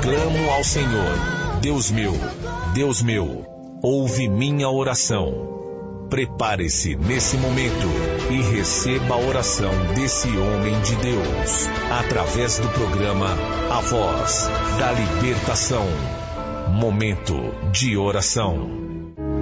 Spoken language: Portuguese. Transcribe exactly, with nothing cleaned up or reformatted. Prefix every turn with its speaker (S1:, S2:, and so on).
S1: clamo ao Senhor, Deus meu, Deus meu, ouve minha oração. Prepare-se nesse momento e receba a oração desse homem de Deus, através do programa A Voz da Libertação. Momento de oração.